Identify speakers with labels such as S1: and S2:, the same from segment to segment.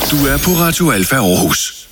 S1: Du er på Radio Alfa Aarhus.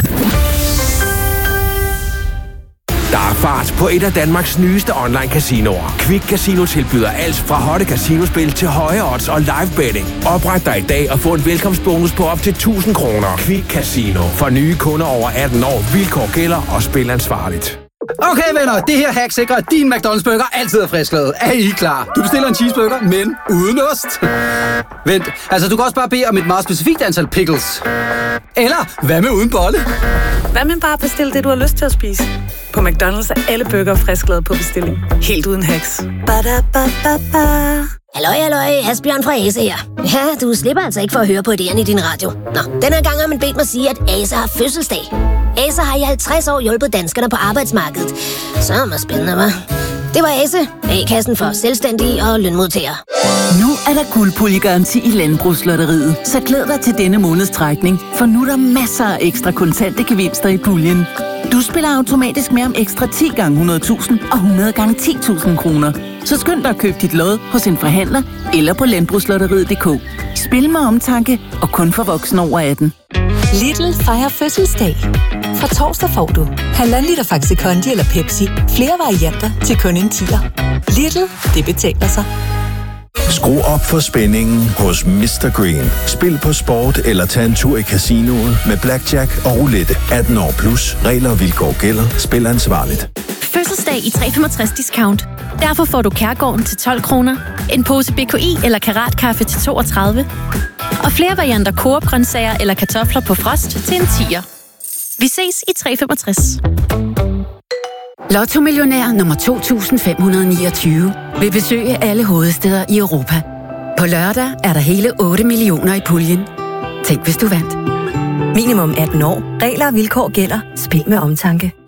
S2: Der er fart på et af Danmarks nyeste online-casinoer. Quick Casino tilbyder alt fra hotte casinospil til høje odds og live betting. Opret dig i dag og få en velkomstbonus på op til 1.000 kroner. Quick Casino. For nye kunder over 18 år. Vilkår gælder og spil ansvarligt.
S3: Okay venner, det her hack sikrer, at din McDonald's burger altid er frisklavet. Er I klar? Du bestiller en cheeseburger, men uden ost. Vent, altså du kan også bare bede om et meget specifikt antal pickles. Eller, hvad med uden bolle?
S4: Hvad med bare at bestille det, du har lyst til at spise? På McDonald's er alle burger frisklavet på bestilling. Helt uden haps.
S5: Badabababa. Halløj, Asbjørn fra Ase her. Ja, du slipper altså ikke for at høre på idéerne i din radio. Nå, den her gang har man bedt mig sige, at Ase har fødselsdag. Ase har i 50 år hjulpet danskerne på arbejdsmarkedet. Så er det spændende, hva'? Det var Ase, A-kassen for selvstændige og lønmodtagere.
S6: Nu er der guldpuljegaranti i Landbrugslotteriet, så glæd dig til denne måneds trækning, for nu er der masser af ekstra kontante gevinster i puljen. Du spiller automatisk med om ekstra 10 gange 100.000 og 100 gange 10.000 kroner. Så skynd dig at købe dit lod hos en forhandler eller på landbrugslotteriet.dk. Spil med omtanke og kun for voksne over 18.
S7: Lidl fejrer fødselsdag. Fra torsdag får du 1,5 liter Faxi Kondi eller Pepsi. Flere varianter til kun en 10'er. Lidl, det betaler sig.
S8: Skru op for spændingen hos Mr. Green. Spil på sport eller tag en tur i casinoet med blackjack og roulette. 18 år plus. Regler og vilkår gælder. Spil ansvarligt.
S9: Fødselsdag i 365 discount. Derfor får du Kærgården til 12 kroner, en pose BKI eller Karatkaffe til 32, og flere varianter Coop-grøntsager eller kartofler på frost til en 10'er. Vi ses i 365.
S10: Lotto-millionær nummer 2529 vil besøge alle hovedstæder i Europa. På lørdag er der hele 8 millioner i puljen. Tænk, hvis du vandt.
S7: Minimum 18 år. Regler og vilkår gælder. Spil med omtanke.